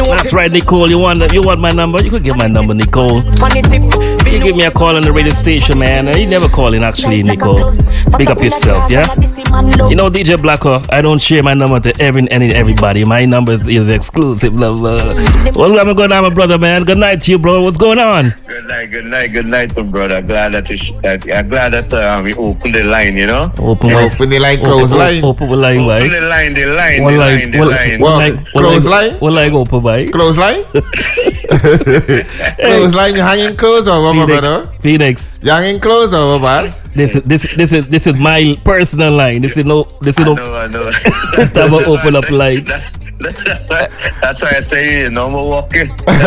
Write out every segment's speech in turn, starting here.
That's right, Nicole. You want my number? You could give my number, Nicole. You give me a call on the radio station, man. You never calling, actually, Nicole. Big up yourself, yeah? You know, DJ Blacko, I don't share my number to everybody. My number is exclusive, love. What's going on, my brother, man? Good night to you, bro. What's going on? Good night, my brother. Glad that we open the line, you know? Open the line, close line. Open the line, right? Open the line. Close line? What line open, right? Close line? Close line, you hanging close or what, brother? Phoenix. You hanging close or what? This is my personal line. This is no. I know. Time to open up line. That's why I say no more walking.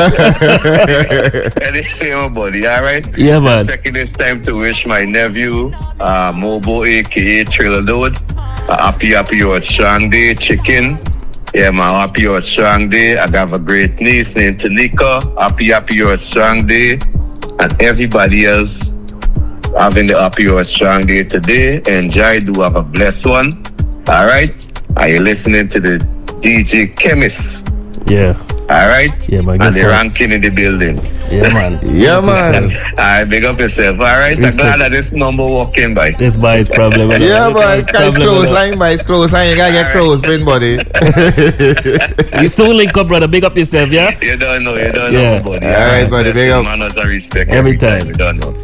Anyway, my buddy, all right? Yeah, man. Just taking this time to wish my nephew, Mobo, aka Trailer Load, happy strong day, chicken. Yeah, man, happy strong day. I have a great niece named Tanika. Happy strong day, and everybody else having the happy strong day today. Enjoy. Do have a blessed one. All right. Are you listening to the DJ Chemist? Yeah. All right. Yeah, man. And the ranking in the building. Yeah, man. Yeah, man. All right, big up yourself. All right. I'm glad that this number walking by. This by his problem. Yeah, boy. It's close line by. It's close line. You gotta get close, pin buddy. You soon link up, brother. Big up yourself, yeah? You don't know, Yeah. buddy. All right, buddy. Big up. Manners and respect Every time. You don't know.